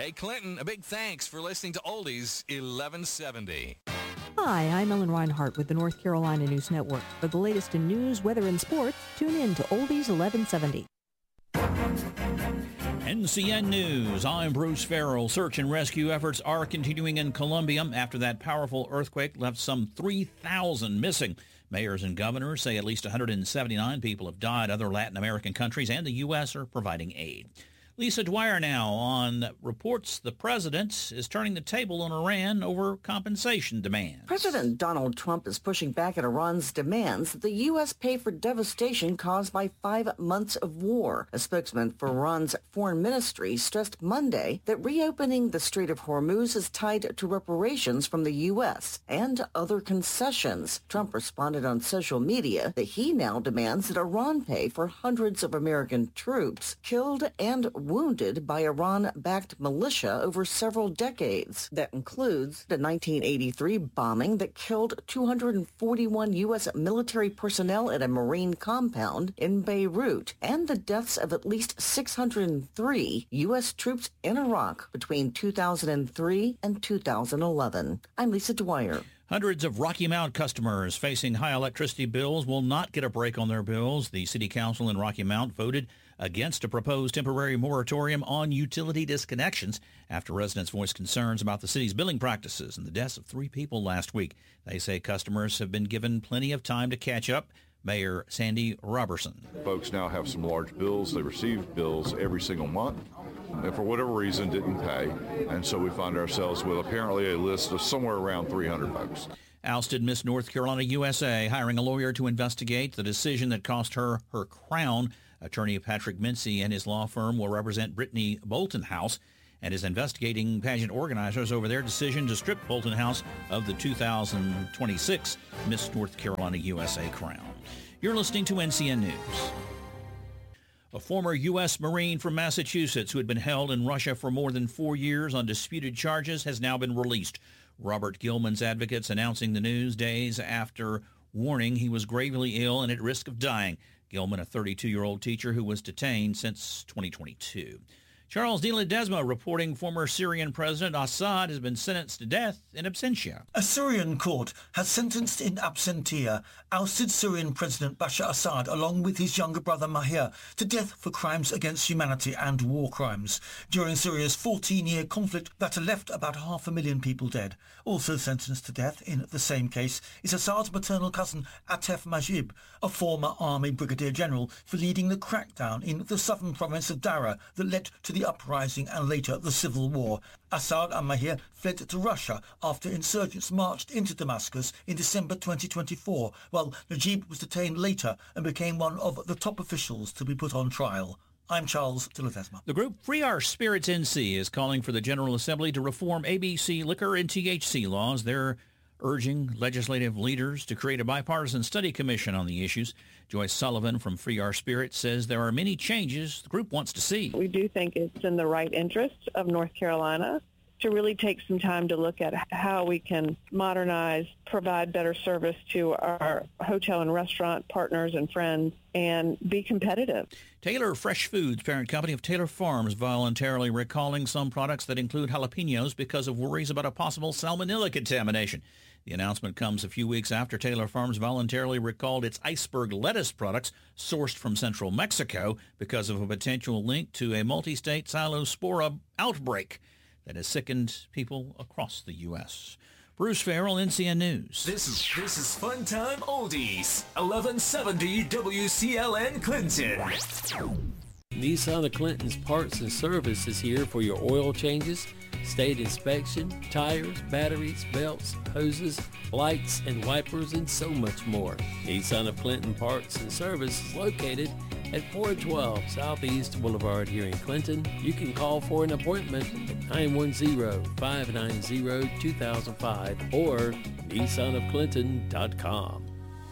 Hey, Clinton, a big thanks for listening to Oldies 1170. Hi, I'm Ellen Reinhart with the North Carolina News Network. For the latest in news, weather, and sports, tune in to Oldies 1170. NCN News, I'm Bruce Farrell. Search and rescue efforts are continuing in Colombia after that powerful earthquake left some 3,000 missing. Mayors and governors say at least 179 people have died. Other Latin American countries and the U.S. are providing aid. Lisa Dwyer now on reports the president is turning the table on Iran over compensation demands. President Donald Trump is pushing back at Iran's demands that the U.S. pay for devastation caused by 5 months of war. A spokesman for Iran's foreign ministry stressed Monday that reopening the Strait of Hormuz is tied to reparations from the U.S. and other concessions. Trump responded on social media that he now demands that Iran pay for hundreds of American troops killed and wounded by Iran-backed militia over several decades. That includes the 1983 bombing that killed 241 U.S. military personnel at a Marine compound in Beirut and the deaths of at least 603 U.S. troops in Iraq between 2003 and 2011. I'm Lisa Dwyer. Hundreds of Rocky Mount customers facing high electricity bills will not get a break on their bills. The City Council in Rocky Mount voted against a proposed temporary moratorium on utility disconnections after residents voiced concerns about the city's billing practices and the deaths of 3 people last week. They say customers have been given plenty of time to catch up. Mayor Sandy Robertson. Folks now have some large bills. They receive bills every single month and for whatever reason didn't pay. And so we find ourselves with apparently a list of somewhere around 300 folks. Ousted Miss North Carolina USA hiring a lawyer to investigate the decision that cost her her crown. Attorney Patrick Mincy and his law firm will represent Brittany Bolton House and is investigating pageant organizers over their decision to strip Bolton House of the 2026 Miss North Carolina USA crown. You're listening to NCN News. A former U.S. Marine from Massachusetts who had been held in Russia for more than 4 years on disputed charges has now been released. Robert Gilman's advocates announcing the news days after warning he was gravely ill and at risk of dying. Gilman, a 32-year-old teacher who was detained since 2022. Charles De Ledesma reporting former Syrian President Assad has been sentenced to death in absentia. A Syrian court has sentenced in absentia ousted Syrian President Bashar Assad along with his younger brother Mahir to death for crimes against humanity and war crimes during Syria's 14-year conflict that left about 500,000 people dead. Also sentenced to death in the same case is Assad's maternal cousin Atef Majib, a former army brigadier general, for leading the crackdown in the southern province of Dara that led to the uprising and later the civil war. Assad and Mahir fled to Russia after insurgents marched into Damascus in December 2024, while Najib was detained later and became one of the top officials to be put on trial. I'm Charles De Ledesma. The group Free Our Spirits NC is calling for the General Assembly to reform ABC liquor and THC laws. They're urging legislative leaders to create a bipartisan study commission on the issues. Joyce Sullivan from Free Our Spirit says there are many changes the group wants to see. We do think it's in the right interest of North Carolina to really take some time to look at how we can modernize, provide better service to our hotel and restaurant partners and friends, and be competitive. Taylor Fresh Foods, parent company of Taylor Farms, voluntarily recalling some products that include jalapenos because of worries about a possible salmonella contamination. The announcement comes a few weeks after Taylor Farms voluntarily recalled its iceberg lettuce products sourced from central Mexico because of a potential link to a multi-state Xylospora outbreak that has sickened people across the U.S. Bruce Farrell, NCN News. This is Fun Time Oldies, 1170 WCLN Clinton. Nissan of Clinton's Parts and Service is here for your oil changes, state inspection, tires, batteries, belts, hoses, lights, and wipers, and so much more. Nissan of Clinton Parts and Service is located at 412 Southeast Boulevard here in Clinton. You can call for an appointment at 910-590-2005 or nissanofclinton.com.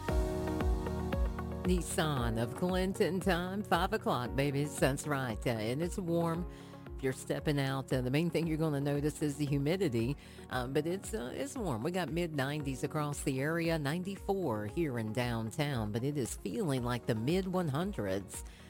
Nissan of Clinton time, 5 o'clock, babies. That's right. And it's warm. If you're stepping out, the main thing you're going to notice is the humidity, but it's warm. We got mid-90s across the area, 94 here in downtown, but it is feeling like the mid-100s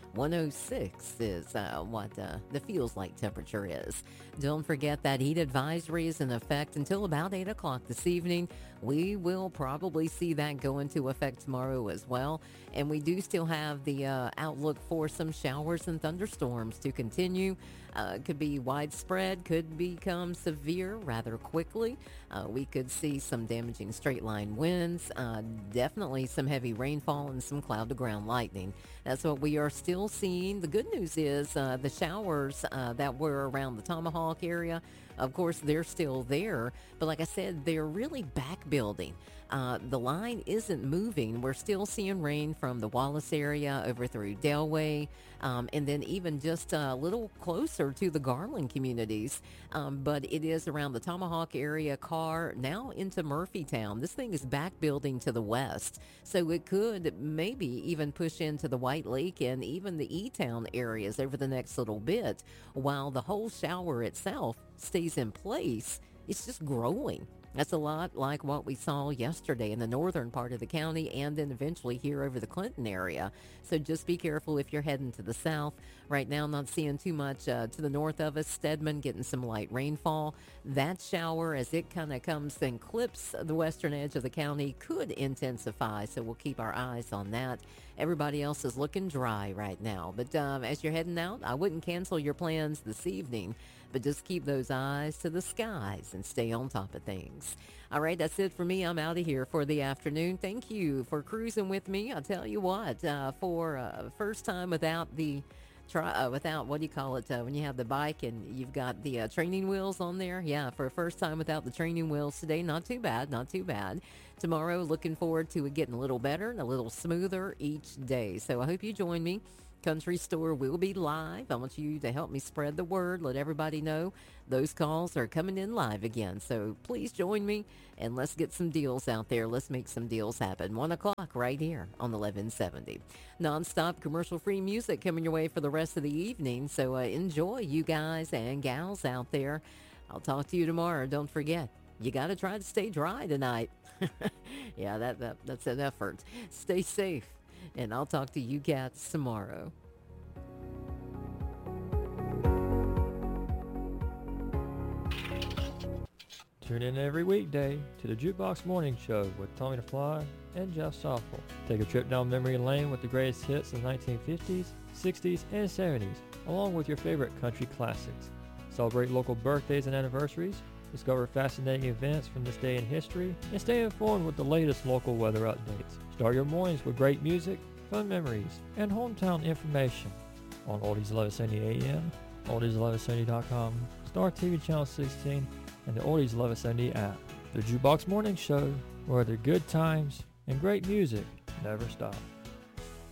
106 is what the feels like temperature is. Don't forget that heat advisory is in effect until about 8 o'clock this evening. We will probably see that go into effect tomorrow as well. And we do still have the outlook for some showers and thunderstorms to continue. Could be widespread, could become severe rather quickly. We could see some damaging straight line winds, definitely some heavy rainfall and some cloud to ground lightning. That's what we are still seeing. The good news is the showers that were around the Tomahawk area, of course, they're still there. But like I said, they're really back building. The line isn't moving. We're still seeing rain from the Wallace area over through Delway, and then even just a little closer to the Garland communities. But it is around the Tomahawk area, Carr, now into Murphytown. This thing is back building to the west. So it could maybe even push into the White Lake and even the E-Town areas over the next little bit, while the whole shower itself stays in place. It's just growing. That's a lot like what we saw yesterday in the northern part of the county and then eventually here over the Clinton area. So just be careful if you're heading to the south. Right now, not seeing too much to the north of us. Stedman getting some light rainfall. That shower, as it kind of comes and clips the western edge of the county, could intensify. So we'll keep our eyes on that. Everybody else is looking dry right now. But as you're heading out, I wouldn't cancel your plans this evening, but just keep those eyes to the skies and stay on top of things. All right, that's it for me. I'm out of here for the afternoon. Thank you for cruising with me. I'll tell you what, for first time without the without, what do you call it, when you have the bike and you've got the training wheels on there? Yeah, for a first time without the training wheels today. Not too bad, not too bad. Tomorrow, looking forward to it getting a little better and a little smoother each day. So I hope you join me. Country Store will be live. I want you to help me spread the word. Let everybody know those calls are coming in live again. So please join me and let's get some deals out there. Let's make some deals happen. 1 o'clock right here on 1170. Non-stop commercial-free music coming your way for the rest of the evening. So enjoy, you guys and gals out there. I'll talk to you tomorrow. Don't forget, you got to try to stay dry tonight. Yeah, that's an effort. Stay safe. And I'll talk to you cats tomorrow. Tune in every weekday to the Jukebox Morning Show with Tommy the Fly and Jeff Stoffel. Take a trip down memory lane with the greatest hits of the 1950s, 60s, and 70s, along with your favorite country classics. Celebrate local birthdays and anniversaries, discover fascinating events from this day in history, and stay informed with the latest local weather updates. Start your mornings with great music, fun memories, and hometown information on Oldies 1170 AM, oldies1170.com, Star TV Channel 16, and the Oldies 1170 app. The Jukebox Morning Show, where the good times and great music never stop.